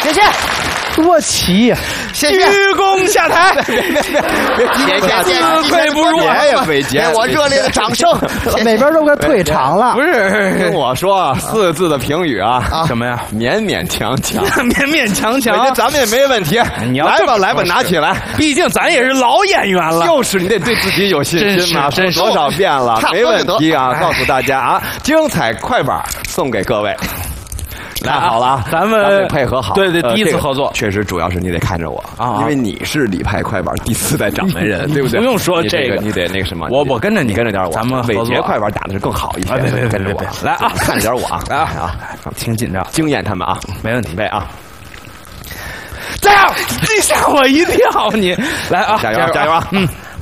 谢谢。 多齐呀！ 谢谢。 鞠躬下台。 别自愧不如。 哎呀，伟杰，我热烈的掌声。 那边都快退场了。 不是， 听我说4字的评语啊， 什么呀？ 勉勉强强， 勉勉强强。 咱们也没问题。 你要来吧，拿起来。 毕竟咱也是老演员了。 就是你得对自己有信心嘛，说多少遍了，没问题啊！告诉大家啊，精彩快板送给各位。来好了， 咱们得配合好。 对，第一次合作， 确实主要是你得看着我啊，因为你是李派快板第4代掌门人，对不对？ 不用说这个， 你得那个什么， 我跟着你， 跟着点我。 咱们伟杰快板打的是更好一些， 别跟着我来啊， 看着点我啊， 来啊，挺紧张， 惊艳他们啊， 没问题， 准备啊！ 加油！你吓我一跳，你来啊， 加油加油啊！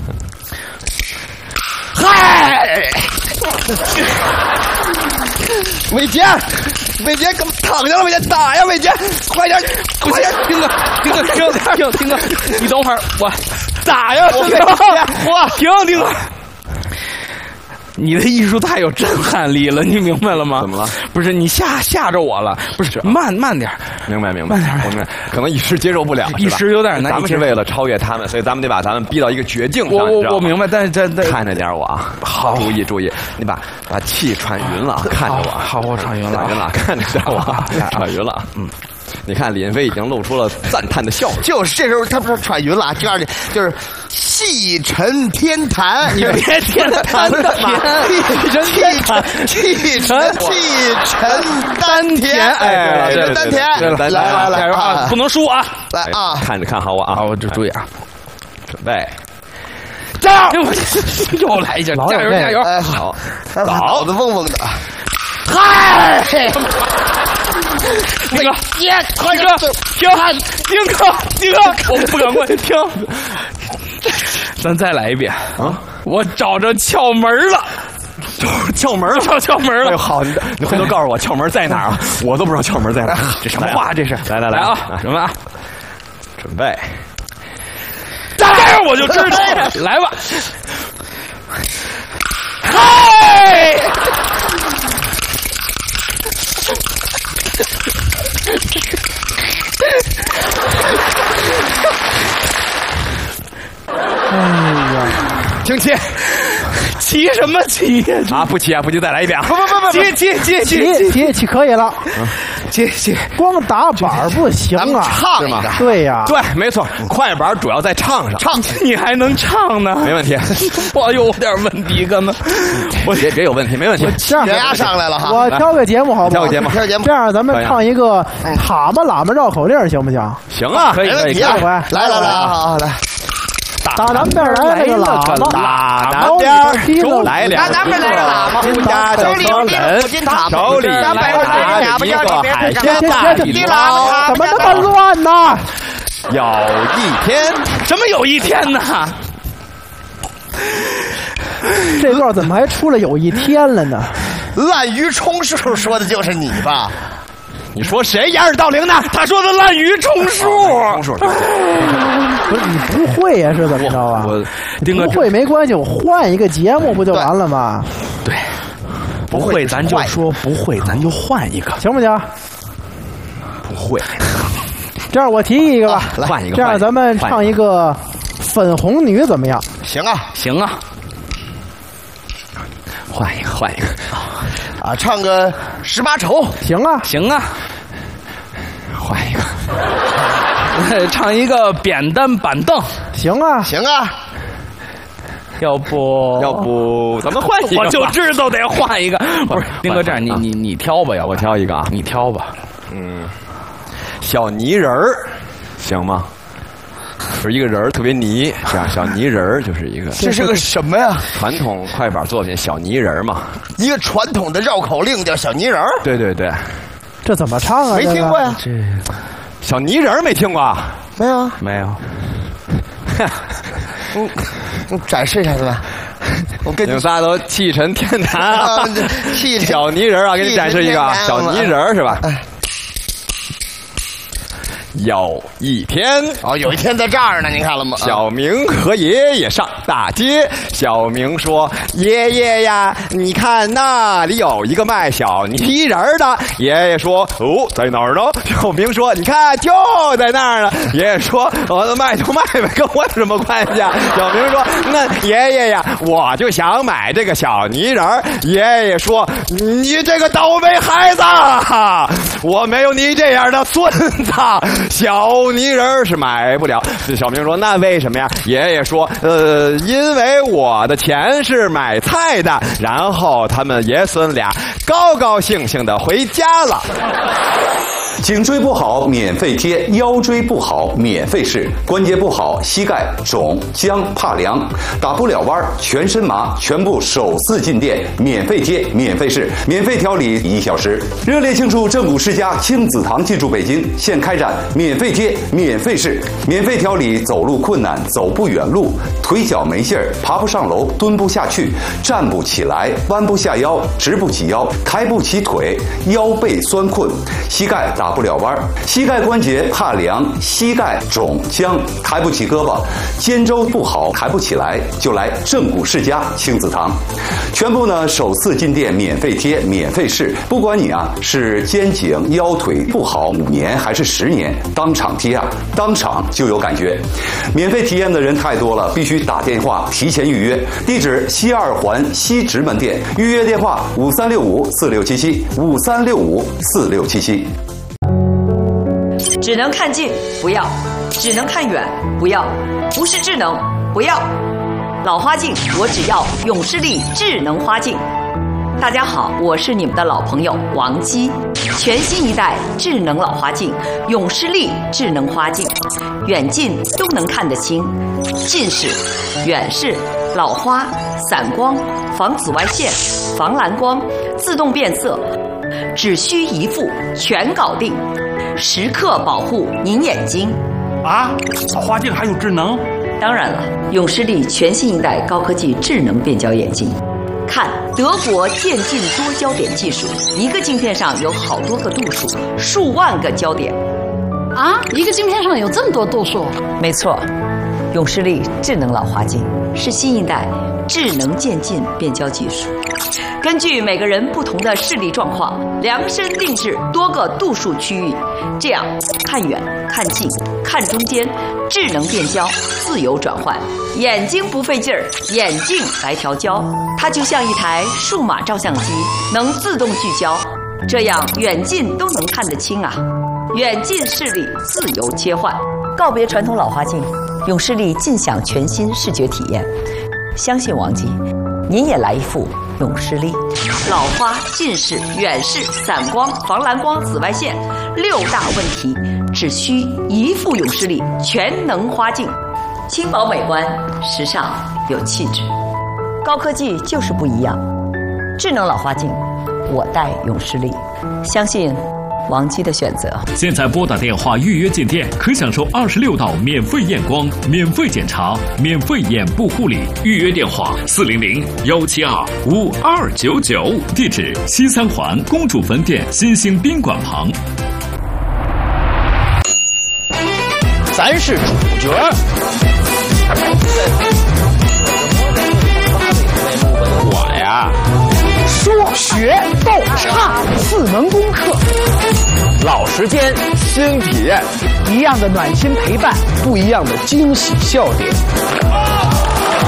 嗨，伟杰，怎么躺下了？伟杰打呀，伟杰，快点！ 不行，丁哥，你等会儿，我打呀！ 停！你的艺术太有震撼力了，你明白了吗？ 怎么了？ 不是你吓着我了，不是慢点。 明白， 慢点， 我明白，可能一时接受不了， 一时有点难。 咱们是为了超越他们，所以咱们得把咱们逼到一个绝境上。 我明白，但是看着点我啊， 好， 注意，你把气喘匀了，看着我。 好，我喘匀了， 看着点我，喘匀了，你看李云飞已经露出了赞叹的笑容。 就是这时候他不是喘匀了，就是气沉天坛， 你别天坛干嘛？ 气沉丹田， 哎， 对，丹田，来加油啊！不能输啊！ 来啊！ 看好我啊！ 好，我注意啊！ 准备， 加油！又来一下，加油！ 哎，好，脑子嗡嗡的。 嗨！那个，快哥，停！我不敢问，停！咱再来一遍啊！我找着窍门了。 窍门了！哎呦，好，你回头告诉我窍门在哪儿啊？我都不知道窍门在哪儿。 这什么话？这是来啊！什么啊？ 准备， 加油！我就知道，来吧！嗨！ 哎呀， 听齐， 齐什么齐呀？ 啊，不齐，再来一遍。 不， 齐可以了。 齐， 光打板不行啊， 唱嘛。 对呀， 对，没错，快板主要在唱上， 你还能唱呢？ 没问题。 我有点问题可能， 我别有问题，没问题。 这样压上来了哈。 我挑个节目好不好？ 挑个节目。 这样咱们唱一个蛤蟆喇嘛绕口令行不行？ 行啊， 可以。来，好，来。 打南边来了个喇嘛， 打南边来两个， 南边来个喇嘛， 人家手里有个金塔， 手里拿着一个海鲜大礼包， 怎么那么乱呢？ 有一天， 什么有一天呢？ 这段怎么还出了有一天了呢？ 滥竽充数说的就是你吧？ 你说谁掩耳盗铃呢？ 他说的滥竽充数。 不是你不会呀？是怎么着啊？不会没关系，我换一个节目不就完了吗？ 对，不会咱就说不会，咱就换一个， 行不行？ 不会。 这样我提议一个吧， 换一个。 这样咱们唱一个粉红女怎么样？ 行啊。 换一个。 啊，唱个18愁。 行啊。 换一个。 唱一个扁担板凳。 行啊。 要不咱们换一个？我就知道得换一个。不是，丁哥，这样你挑吧，要不我挑一个啊？ 你挑吧。 小泥人儿，行吗？不是一个人儿特别泥，这样小泥人儿就是一个。 这是个什么呀？ 传统快板作品，小泥人嘛。 一个传统的绕口令叫小泥人。 对。 这怎么唱啊？ 没听过呀。 这小泥人没听过啊？ 没有。展示一下子吧。我跟你们仨都气沉天坛啊！小泥人啊，给你展示一个小泥人是吧？ 有一天， 有一天在这儿呢，您看了吗？ 小明和爷爷上大街。小明说：“爷爷呀，你看那里有一个卖小泥人的。”爷爷说：“哦，在哪儿呢？”小明说：“你看，就在那儿呢。”爷爷说：“卖就卖呗，跟我有什么关系啊？”小明说：“那爷爷呀，我就想买这个小泥人。”爷爷说：“你这个倒霉孩子，我没有你这样的孙子，小泥人是买不了。”小明说：“那为什么呀？”爷爷说：“因为我的钱是买菜的。”然后他们爷孙俩高高兴兴的回家了。 颈椎不好免费贴，腰椎不好免费试，关节不好膝盖肿僵怕凉，打不了弯全身麻，全部首次进店免费贴免费试，免费调理1小时。热烈庆祝正骨世家亲子堂进驻北京，现开展免费贴免费试，免费调理走路困难、走不远路、腿脚没劲儿、爬不上楼、蹲不下去、站不起来、弯不下腰、直不起腰、抬不起腿、腰背酸困、膝盖打不了弯，膝盖关节怕凉，膝盖肿僵，抬不起胳膊，肩周不好抬不起来，就来正骨世家亲子堂。全部呢首次进店免费贴免费试，不管你是肩颈腰腿不好5年还是10年，当场贴当场就有感觉。免费体验的人太多了，必须打电话提前预约。地址西2环西直门店，预约电话5365467753654677。 只能看近不要，只能看远不要，不是智能不要。老花镜我只要永视力智能花镜。大家好，我是你们的老朋友王姬。全新一代智能老花镜永视力智能花镜，远近都能看得清，近视、远视、老花、散光、防紫外线、防蓝光、自动变色，只需一副全搞定，时刻保护您眼睛。 老花镜还有智能？ 当然了，永视力全新一代高科技智能变焦眼镜。看德国渐进多焦点技术，一个镜片上有好多个度数，数万个焦点。 一个镜片上有这么多度数？ 没错，永视力智能老花镜是新一代智能渐进变焦技术，根据每个人不同的视力状况，量身定制多个度数区域，这样看远、看近、看中间，智能变焦，自由转换，眼睛不费劲儿，眼镜来调焦，它就像一台数码照相机，能自动聚焦，这样远近都能看得清远近视力自由切换，告别传统老花镜，永视力尽享全新视觉体验。相信王姬，您也来一副永视力。老花、近视、远视、散光、防蓝光、紫外线6大问题，只需一副永视力全能花镜，轻薄美观，时尚有气质，高科技就是不一样。智能老花镜，我戴永视力，相信王姬的选择。 现在拨打电话预约进店，可享受26道免费验光、免费检查、免费眼部护理。预约电话400-172-5299，地址西3环公主坟店新兴宾馆旁。 咱是主角。 我呀， 说学逗唱4门功课， 老时间，新体验， 一样的暖心陪伴， 不一样的惊喜笑点。